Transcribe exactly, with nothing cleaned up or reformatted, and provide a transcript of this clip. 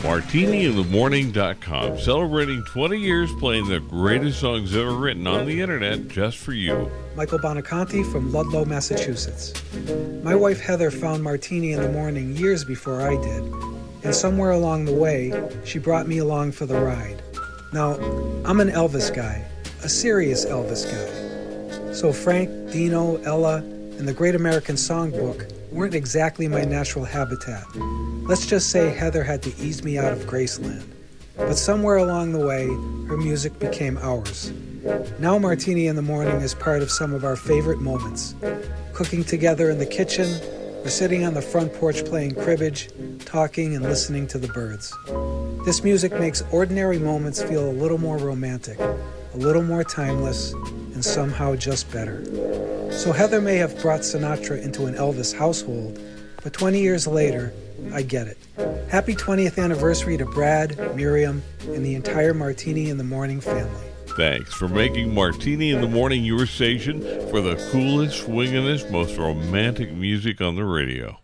Martini in the Morning dot com, celebrating twenty years playing the greatest songs ever written on the internet just for you. Michael Bonaconti from Ludlow, Massachusetts. My wife Heather found Martini in the Morning years before I did, and somewhere along the way, she brought me along for the ride. Now, I'm an Elvis guy, a serious Elvis guy. So Frank, Dino, Ella, and the Great American Songbook weren't exactly my natural habitat. Let's just say Heather had to ease me out of Graceland. But somewhere along the way, her music became ours. Now Martini in the Morning is part of some of our favorite moments. Cooking together in the kitchen, or sitting on the front porch playing cribbage, talking and listening to the birds. This music makes ordinary moments feel a little more romantic, a little more timeless, and somehow just better. So Heather may have brought Sinatra into an Elvis household, but twenty years later, I get it. Happy twentieth anniversary to Brad, Miriam, and the entire Martini in the Morning family. Thanks for making Martini in the Morning your station for the coolest, swingingest, most romantic music on the radio.